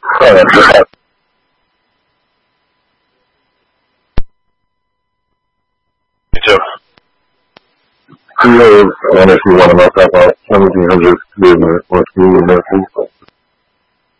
Joe. He was, and if you want to know about 1700 business or school of nurses.